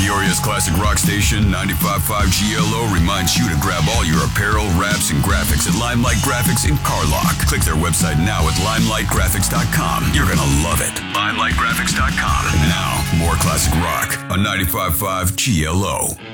Peoria's classic rock station, 95.5 GLO, reminds you to grab all your apparel, wraps, and graphics at Limelight Graphics in Carlock. Click their website now at limelightgraphics.com. You're gonna love it. limelightgraphics.com. And now, more classic rock on 95.5 GLO.